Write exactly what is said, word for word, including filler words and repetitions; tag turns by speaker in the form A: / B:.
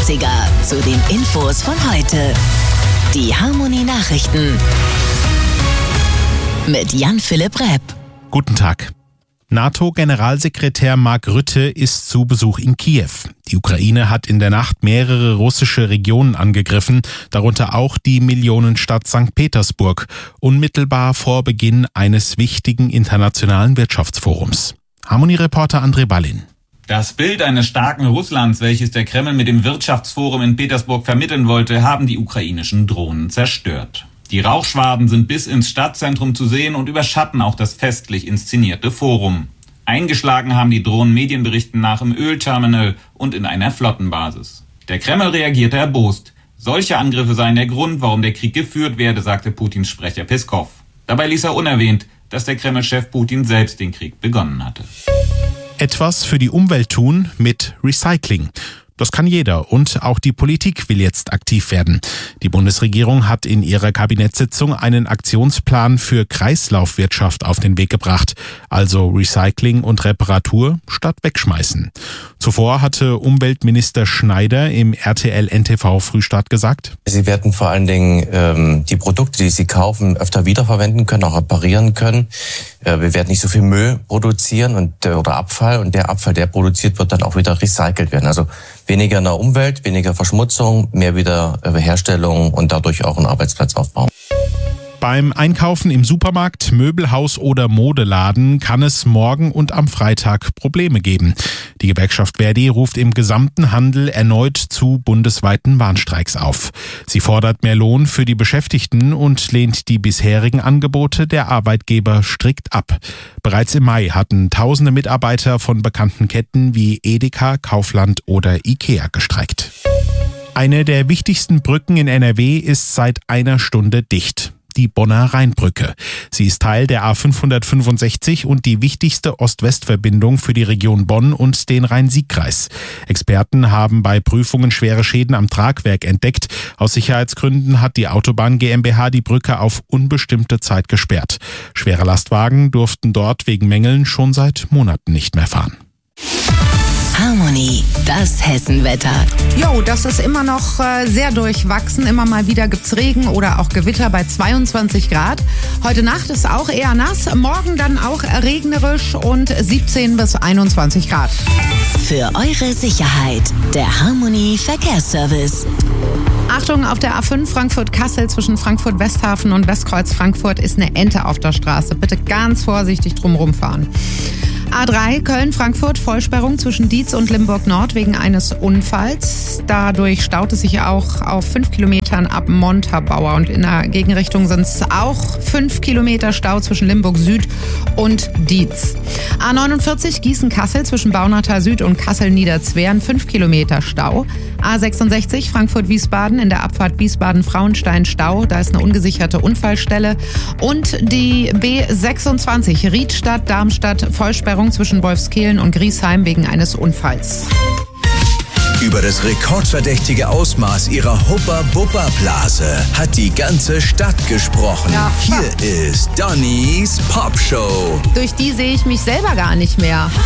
A: siebziger zu den Infos von heute. Die Harmony Nachrichten mit Jan-Philipp Repp.
B: Guten Tag. NATO-Generalsekretär Mark Rutte ist zu Besuch in Kiew. Die Ukraine hat in der Nacht mehrere russische Regionen angegriffen, darunter auch die Millionenstadt Sankt Petersburg, unmittelbar vor Beginn eines wichtigen internationalen Wirtschaftsforums. Harmony-Reporter André Ballin.
C: Das Bild eines starken Russlands, welches der Kreml mit dem Wirtschaftsforum in Petersburg vermitteln wollte, haben die ukrainischen Drohnen zerstört. Die Rauchschwaden sind bis ins Stadtzentrum zu sehen und überschatten auch das festlich inszenierte Forum. Eingeschlagen haben die Drohnen Medienberichten nach im Ölterminal und in einer Flottenbasis. Der Kreml reagierte erbost. Solche Angriffe seien der Grund, warum der Krieg geführt werde, sagte Putins Sprecher Peskov. Dabei ließ er unerwähnt, dass der Kreml-Chef Putin selbst den Krieg begonnen hatte.
B: Etwas für die Umwelt tun mit Recycling. Das kann jeder und auch die Politik will jetzt aktiv werden. Die Bundesregierung hat in ihrer Kabinettssitzung einen Aktionsplan für Kreislaufwirtschaft auf den Weg gebracht, also Recycling und Reparatur statt wegschmeißen. Zuvor hatte Umweltminister Schneider im R T L N T V Frühstart gesagt:
D: Sie werden vor allen Dingen ähm, die Produkte, die Sie kaufen, öfter wiederverwenden können, auch reparieren können. Äh, wir werden nicht so viel Müll produzieren und äh, oder Abfall, und der Abfall, der produziert wird, dann auch wieder recycelt werden. Also weniger in der Umwelt, weniger Verschmutzung, mehr Wiederherstellung und dadurch auch einen Arbeitsplatzaufbau.
B: Beim Einkaufen im Supermarkt, Möbelhaus oder Modeladen kann es morgen und am Freitag Probleme geben. Die Gewerkschaft ver.di ruft im gesamten Handel erneut zu bundesweiten Warnstreiks auf. Sie fordert mehr Lohn für die Beschäftigten und lehnt die bisherigen Angebote der Arbeitgeber strikt ab. Bereits im Mai hatten tausende Mitarbeiter von bekannten Ketten wie Edeka, Kaufland oder Ikea gestreikt. Eine der wichtigsten Brücken in N R W ist seit einer Stunde dicht. Die Bonner Rheinbrücke. Sie ist Teil der A fünfhundertfünfundsechzig und die wichtigste Ost-West-Verbindung für die Region Bonn und den Rhein-Sieg-Kreis. Experten haben bei Prüfungen schwere Schäden am Tragwerk entdeckt. Aus Sicherheitsgründen hat die Autobahn GmbH die Brücke auf unbestimmte Zeit gesperrt. Schwere Lastwagen durften dort wegen Mängeln schon seit Monaten nicht mehr fahren.
A: Harmony, das Hessenwetter.
E: Jo, das ist immer noch äh, sehr durchwachsen. Immer mal wieder gibt's Regen oder auch Gewitter bei zweiundzwanzig Grad. Heute Nacht ist auch eher nass, morgen dann auch regnerisch und siebzehn bis einundzwanzig Grad.
A: Für eure Sicherheit, der Harmony Verkehrsservice.
E: Achtung, auf der A fünf Frankfurt-Kassel zwischen Frankfurt-Westhafen und Westkreuz Frankfurt ist eine Ente auf der Straße. Bitte ganz vorsichtig drumherum fahren. A drei Köln-Frankfurt, Vollsperrung zwischen Dietz und Limburg-Nord wegen eines Unfalls. Dadurch staut es sich auch auf fünf Kilometern ab Montabaur. Und in der Gegenrichtung sind es auch fünf Kilometer Stau zwischen Limburg-Süd und Dietz. A neunundvierzig Gießen-Kassel zwischen Baunatal Süd und Kassel-Niederzweren, fünf Kilometer Stau. A sechsundsechzig Frankfurt-Wiesbaden in der Abfahrt Wiesbaden-Frauenstein Stau. Da ist eine ungesicherte Unfallstelle. Und die B sechsundzwanzig Riedstadt-Darmstadt, Vollsperrung zwischen Wolfskehlen und Griesheim wegen eines Unfalls.
F: Über das rekordverdächtige Ausmaß ihrer Hubba-Bubba-Blase hat die ganze Stadt gesprochen.
E: Ja.
F: Hier ist Donnys Popshow.
E: Durch die sehe ich mich selber gar nicht mehr.